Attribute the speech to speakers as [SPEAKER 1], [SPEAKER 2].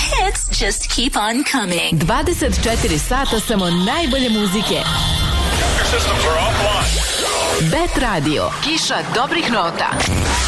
[SPEAKER 1] hits just keep on coming.
[SPEAKER 2] 24 sata samo najbolje muzike. Bet Radio. Kiša dobrih nota.